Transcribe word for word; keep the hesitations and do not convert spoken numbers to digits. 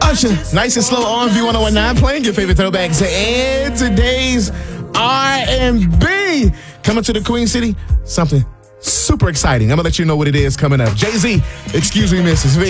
Usher, nice and slow on V ten nineteen, playing your favorite throwbacks and today's R and B. Coming to the Queen City, something super exciting. I'm going to let you know what it is coming up. Jay-Z, excuse me, Missus V.